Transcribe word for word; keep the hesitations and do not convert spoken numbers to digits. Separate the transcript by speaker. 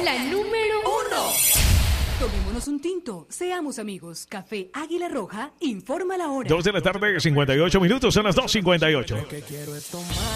Speaker 1: la número uno. Tomémonos un tinto, seamos amigos. Café Águila Roja informa la hora.
Speaker 2: Dos de la tarde, cincuenta y ocho minutos, son las dos cincuenta y ocho.